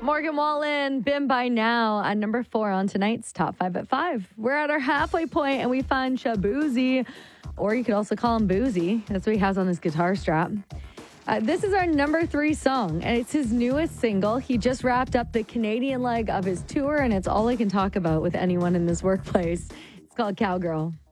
Morgan Wallen, Been By Now at number 4 on tonight's Top 5 at 5. We're at our halfway point and we find Shaboozey, or you could also call him Boozy. That's what he has on his guitar strap. This is our number 3 song, and it's his newest single. He just wrapped up the Canadian leg of his tour, and it's all I can talk about with anyone in this workplace. It's called Cowgirl.